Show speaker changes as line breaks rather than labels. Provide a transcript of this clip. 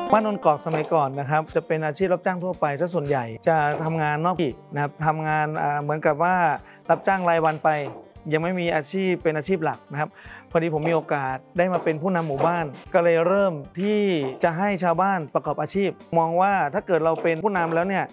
บ้านนนกอกสมัยก่อนนะครับจะเป็นอาชีพรับจ้างทั่วไปซะส่วนใหญ่จะทำงานนอกกิจนะครับทำงานเหมือนกับว่ารับจ้างรายวันไปยังไม่มีอาชีพเป็นอาชีพหลักนะครับพอดีผมมีโอกาสได้มาเป็นผู้นำหมู่บ้านก็เลยเริ่มที่จะให้ชาวบ้านประกอบอาชีพมองว่าถ้าเกิดเราเป็นผู้นำแล้วเนี่ย